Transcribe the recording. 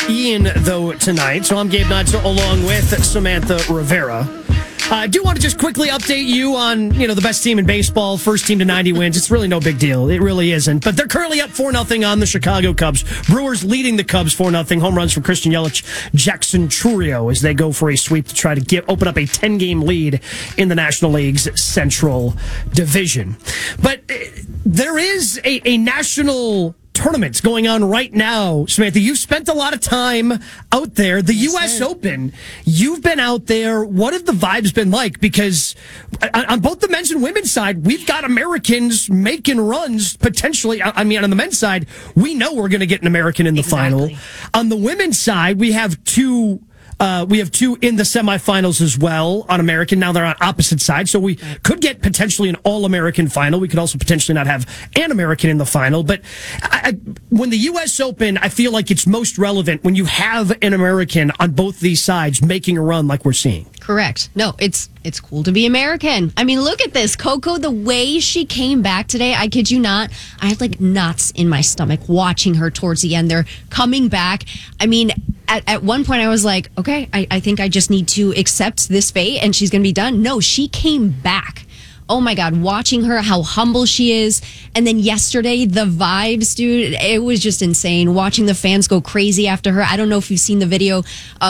Ian, though, tonight. So I'm Gabe Nuts along with Samantha Rivera. I do want to just quickly update you on, the best team in baseball, first team to 90 wins. It's really no big deal. It really isn't. But they're currently up 4-0 on the Chicago Cubs. Brewers leading the Cubs 4-0. Home runs from Christian Yelich, Jackson Chourio as they go for a sweep to try to open up a 10-game lead in the National League's Central Division. But there is a national tournaments going on right now, Samantha. You've spent a lot of time out there. The U.S. Open, you've been out there. What have the vibes been like? Because on both the men's and women's side, we've got Americans making runs potentially. I mean, on the men's side, we know we're going to get an American in the final. On the women's side, we have two in the semifinals as well on American. Now they're on opposite sides, so we could get potentially an all-American final. We could also potentially not have an American in the final. But when the U.S. Open, I feel like it's most relevant when you have an American on both these sides making a run like we're seeing. Correct. No, it's cool to be American. I mean, look at this. Coco, the way she came back today, I kid you not, I had like knots in my stomach watching her towards the end there, coming back. I mean, at one point I was like, okay, I think I just need to accept this fate and she's going to be done. No, she came back. Oh my God, watching her, how humble she is. And then yesterday, the vibes, dude, it was just insane. Watching the fans go crazy after her. I don't know if you've seen the video